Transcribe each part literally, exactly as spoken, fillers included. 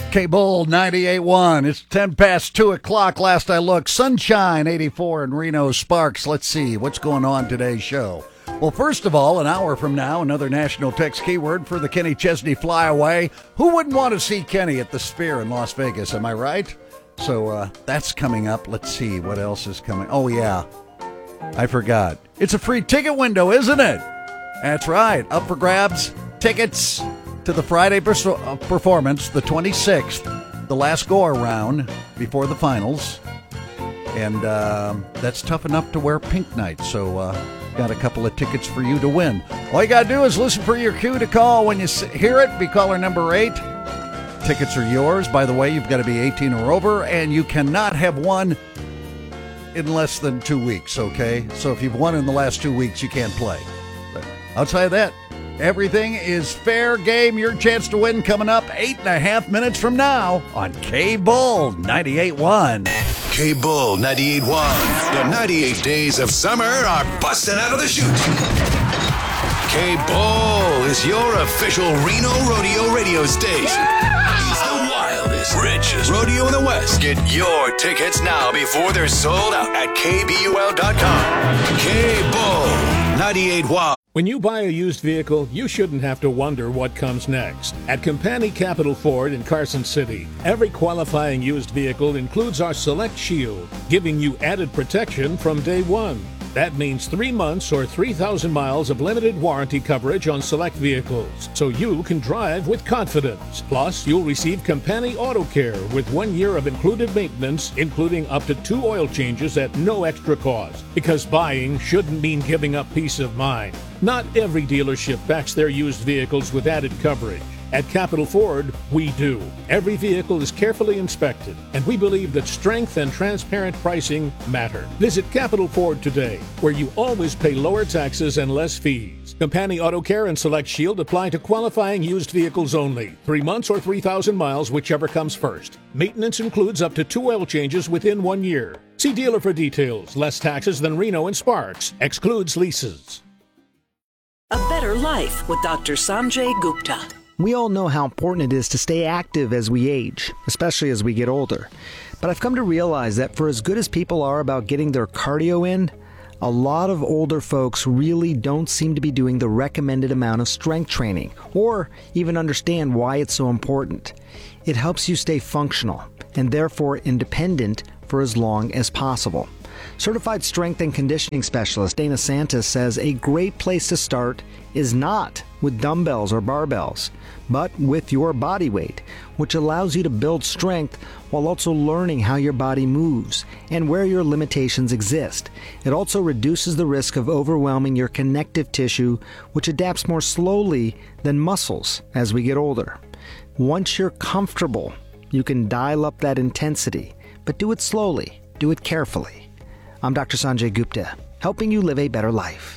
K-Bull ninety-eight point one. It's ten past two o'clock. Last I looked, sunshine eighty-four in Reno. Sparks. Let's see what's going on today's show. Well, first of all, an hour from now, another national text keyword for the Kenny Chesney Flyaway. Who wouldn't want to see Kenny at the Sphere in Las Vegas? Am I right? So uh, that's coming up. Let's see what else is coming. Oh, yeah. I forgot. It's a free ticket window, isn't it? That's right. Up for grabs. Tickets to the Friday performance, the twenty-sixth, the last go-around before the finals. And uh, that's tough enough to wear pink night. So uh, got a couple of tickets for you to win. All you got to do is listen for your cue to call. When you hear it, be caller number eight. Tickets are yours. By the way, you've got to be eighteen or over, and you cannot have won in less than two weeks, okay? So if you've won in the last two weeks, you can't play. But outside of that, everything is fair game. Your chance to win coming up eight and a half minutes from now on K-Bull ninety-eight point one. K-Bull ninety-eight point one. The ninety-eight days of summer are busting out of the chute. K-Bull is your official Reno Rodeo radio station. Yeah! It's the wildest, richest rodeo in the West. Get your tickets now before they're sold out at K B U L dot com. K-Bull ninety-eight point one. When you buy a used vehicle, you shouldn't have to wonder what comes next. At Company Capital Ford in Carson City, every qualifying used vehicle includes our Select Shield, giving you added protection from day one. That means three months or three thousand miles of limited warranty coverage on select vehicles, so you can drive with confidence. Plus, you'll receive Company Auto Care with one year of included maintenance, including up to two oil changes at no extra cost. Because buying shouldn't mean giving up peace of mind. Not every dealership backs their used vehicles with added coverage. At Capital Ford, we do. Every vehicle is carefully inspected, and we believe that strength and transparent pricing matter. Visit Capital Ford today, where you always pay lower taxes and less fees. Company Auto Care and Select Shield apply to qualifying used vehicles only. Three months or three thousand miles, whichever comes first. Maintenance includes up to two oil changes within one year. See dealer for details. Less taxes than Reno and Sparks. Excludes leases. A better life with Doctor Sanjay Gupta. We all know how important it is to stay active as we age, especially as we get older. But I've come to realize that for as good as people are about getting their cardio in, a lot of older folks really don't seem to be doing the recommended amount of strength training, or even understand why it's so important. It helps you stay functional, and therefore independent for as long as possible. Certified strength and conditioning specialist Dana Santos says a great place to start is not with dumbbells or barbells, but with your body weight, which allows you to build strength while also learning how your body moves and where your limitations exist. It also reduces the risk of overwhelming your connective tissue, which adapts more slowly than muscles as we get older. Once you're comfortable, you can dial up that intensity, but do it slowly, do it carefully. I'm Doctor Sanjay Gupta, helping you live a better life.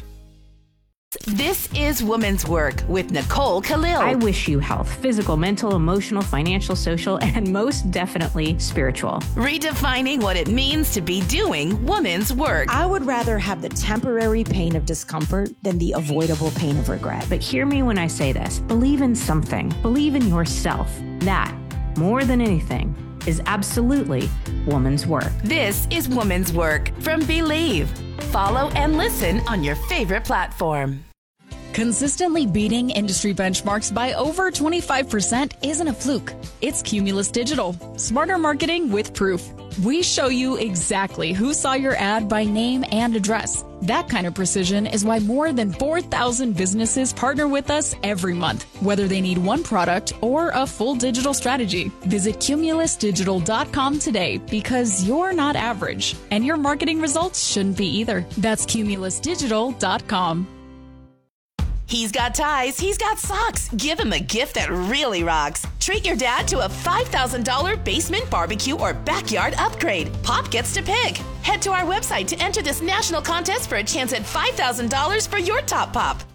This is Women's Work with Nicole Khalil. I wish you health, physical, mental, emotional, financial, social, and most definitely spiritual. Redefining what it means to be doing women's work. I would rather have the temporary pain of discomfort than the avoidable pain of regret. But hear me when I say this. Believe in something. Believe in yourself. That, more than anything, is absolutely woman's work. This is Woman's Work from Believe. Follow and listen on your favorite platform. Consistently beating industry benchmarks by over twenty-five percent isn't a fluke. It's Cumulus Digital. Smarter marketing with proof. We show you exactly who saw your ad by name and address. That kind of precision is why more than four thousand businesses partner with us every month, whether they need one product or a full digital strategy. Visit Cumulus Digital dot com today because you're not average, and your marketing results shouldn't be either. That's Cumulus Digital dot com. He's got ties, he's got socks. Give him a gift that really rocks. Treat your dad to a five thousand dollars basement barbecue or backyard upgrade. Pop gets to pick. Head to our website to enter this national contest for a chance at five thousand dollars for your top pop.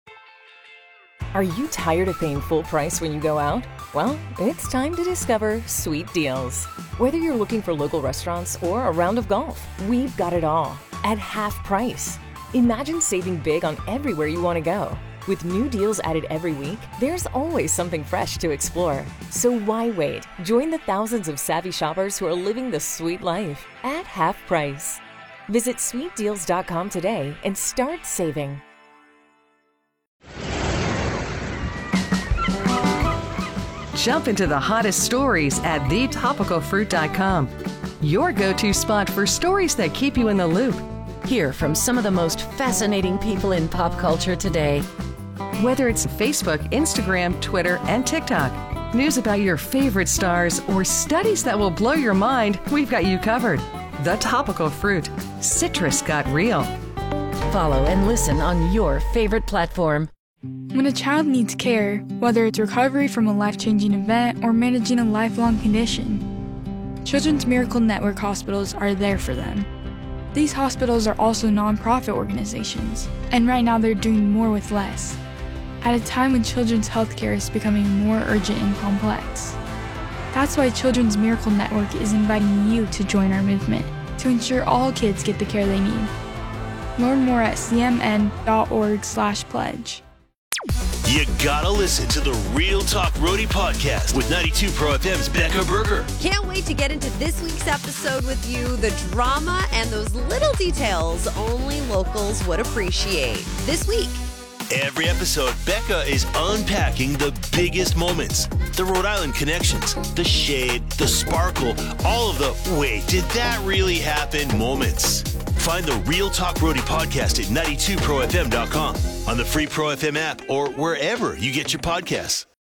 Are you tired of paying full price when you go out? Well, it's time to discover Sweet Deals. Whether you're looking for local restaurants or a round of golf, we've got it all at half price. Imagine saving big on everywhere you want to go. With new deals added every week, there's always something fresh to explore. So why wait? Join the thousands of savvy shoppers who are living the sweet life at half price. Visit sweet deals dot com today and start saving. Jump into the hottest stories at the topical fruit dot com. Your go-to spot for stories that keep you in the loop. Hear from some of the most fascinating people in pop culture today. Whether it's Facebook, Instagram, Twitter, and TikTok, news about your favorite stars, or studies that will blow your mind, we've got you covered. The Topical Fruit. Citrus got real. Follow and listen on your favorite platform. When a child needs care, whether it's recovery from a life-changing event or managing a lifelong condition, Children's Miracle Network hospitals are there for them. These hospitals are also nonprofit organizations, and right now they're doing more with less, at a time when children's healthcare is becoming more urgent and complex. That's why Children's Miracle Network is inviting you to join our movement to ensure all kids get the care they need. Learn more at c m n dot org slash pledge. You gotta listen to the Real Talk Roadie podcast with ninety-two Pro F M's Becca Berger. Can't wait to get into this week's episode with you. The drama and those little details only locals would appreciate. This week. Every episode, Becca is unpacking the biggest moments. The Rhode Island connections, the shade, the sparkle, all of the wait, did that really happen moments. Find the Real Talk Roadie podcast at ninety-two pro f m dot com, on the free Pro F M app, or wherever you get your podcasts.